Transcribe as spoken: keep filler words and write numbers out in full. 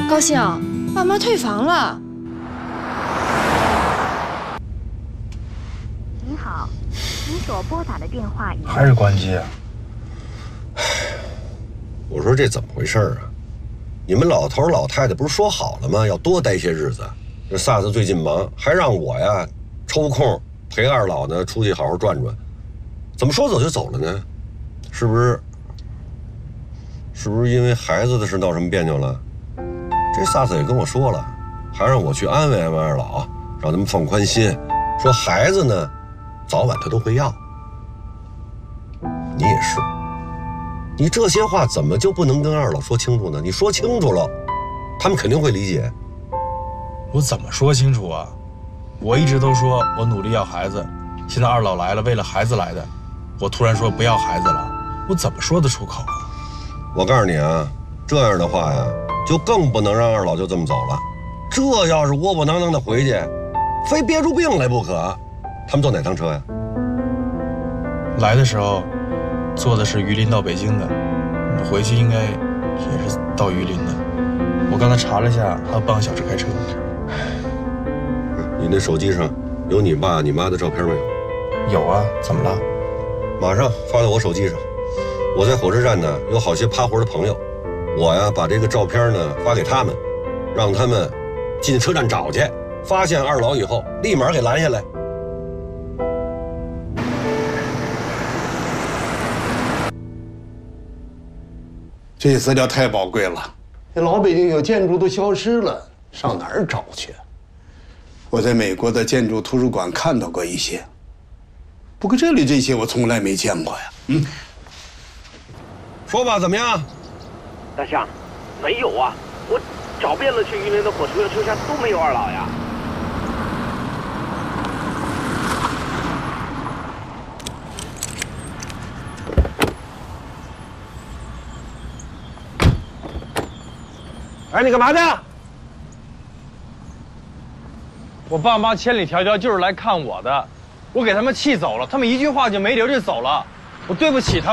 高兴，爸妈退房了。 您好，您所拨打的电话已还是关机啊？ 我说这怎么回事啊？你们老头老太太不是说好了吗？要多待些日子。这萨斯最近忙，还让我呀抽空陪二老呢出去好好转转。怎么说走就走了呢？是不是？是不是因为孩子的事闹什么别扭了？这萨斯也跟我说了，还让我去安慰安慰二老，让他们放宽心，说孩子呢，早晚他都会要。你也是。你这些话怎么就不能跟二老说清楚呢？你说清楚了，他们肯定会理解。 我怎么说清楚啊？我一直都说我努力要孩子，现在二老来了，为了孩子来的，我突然说不要孩子了，我怎么说得出口啊？ 我告诉你啊，这样的话呀，就更不能让二老就这么走了。这要是窝窝囊囊的回去，非憋出病来不可。他们坐哪趟车呀？ 来的时候坐的是榆林到北京的，回去应该也是到榆林的。我刚才查了一下，还有半个小时开车。 你那手机上有你爸你妈的照片没有？ 有啊，怎么了？ 马上发到我手机上。我在火车站呢有好些趴活的朋友，我呀把这个照片呢发给他们，让他们进车站找去，发现二老以后立马给拦下来。 这资料太宝贵了，这老北京有建筑都消失了，上哪儿找去？我在美国的建筑图书馆看到过一些，不过这里这些我从来没见过呀。嗯， 说吧，怎么样？ 大象，没有啊，我找遍了去榆林的火车车厢都没有二老呀。 哎，你干嘛去？我爸妈千里迢迢就是来看我的，我给他们气走了，他们一句话就没留就走了，我对不起他们。